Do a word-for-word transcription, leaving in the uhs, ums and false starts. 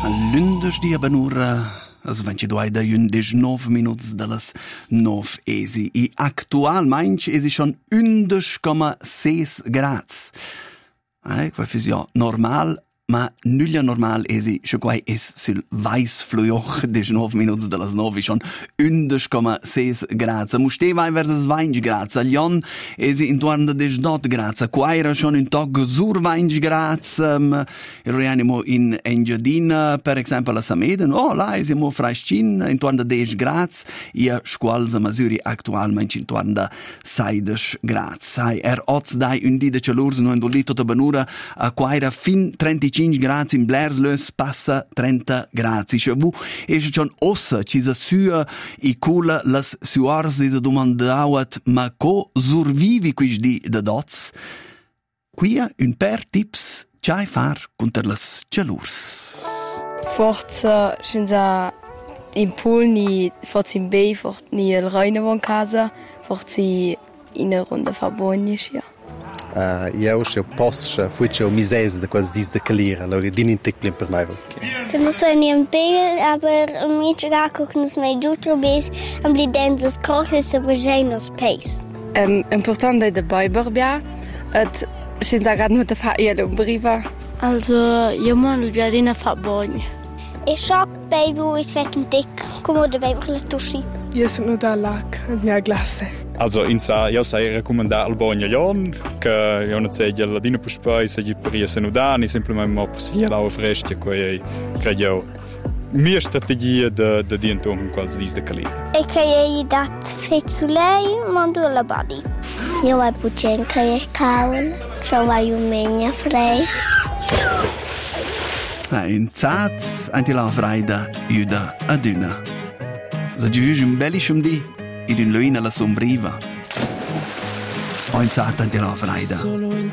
Lundes dia benura as ventiduai da un deznove minuts de las nov esi. I actualmein esi schon undes komma seis grads. Eh, qua fis ja normal, ma nulla normal esi, scho quai es sul weiss flujoch deznove minuts de las nove, schon undes komma seis grads. Muste vai versus venti grads. Lion esi intorno de desdot grads. Quaira schon un tog sur venti grads. Um, Roianimo in Engiadina, per esempio, la Sameden. Oh, là esi mo frascin, intorno de dec grads. Ia squalza masuri actualmente intorno de seides grads. Hai er oz dai un di de celurs no indolito de benura a quaira fin trentacinque grads in Blerslös passa trenta grads. Isce bu esce schon ossa ci sa sua i cula las suars di domandauat ma co survivi quis di de dots? Quia un per tips c'hai far contra las celurs. Forza senza in pool ni forza in bay forza ni il reine von casa forza in una ronda fabonisch ja. Uh, eu și posso fui o misez de quase diz de calir, allora din intic plin per mai. Que não sou nem bem, aber mich gar gucken nos mai jutro bis am bli denzas kroches sobre genos pace. Um, important de Biberbia, et senza grad nu te fa ielo briva. Also, eu mon il biadina fa bogn. E shock baby is vecken dick, como de baby la tuschi. Io sono da lac, mia glasse. Also in sa io sai recomandar al Bologna Jon che io non sai la dina puspai se per io sono da ni semplicemente mo possibile la fresca che credo mia strategia de de dientum quals dis de cali. E che ei dat fet su lei mando la body. Io vai pucen che è caul, so vai un megna frei. In Zaz anti la freida juda aduna. Za giugi un bellissimo di id un luina la sombriva. O in Zaz anti la freida.